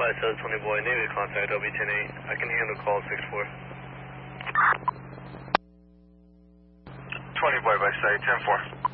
20 boy, Navy contact LB-10-8. I can handle call 6-4. 20 boy by site, 10-4.